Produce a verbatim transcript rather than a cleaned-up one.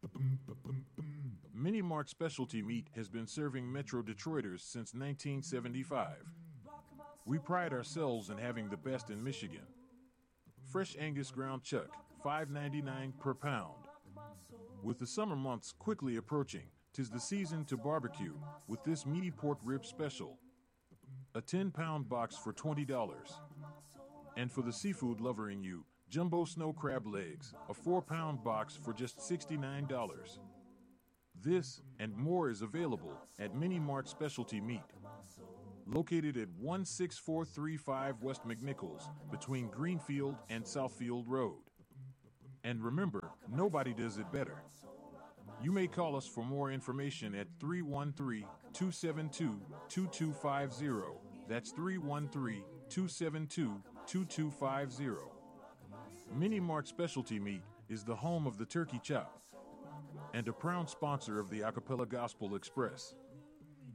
Mini Mart Specialty Meat has been serving Metro Detroiters since nineteen seventy-five. We pride ourselves in having the best in Michigan. Fresh Angus ground chuck, five ninety-nine per pound. With the summer months quickly approaching, 'tis the season to barbecue with this meaty pork rib special. A ten-pound box for twenty dollars. And for the seafood lover in you, jumbo snow crab legs, a four-pound box for just sixty-nine dollars. This and more is available at Mini Mart Specialty Meat, located at one six four three five West McNichols, between Greenfield and Southfield Road. And remember, nobody does it better. You may call us for more information at three one three, two seven two, two two five zero. That's three one three, two seven two, two two five zero. Mini Mart Specialty Meat is the home of the turkey chop and a proud sponsor of the Acapella Gospel Express.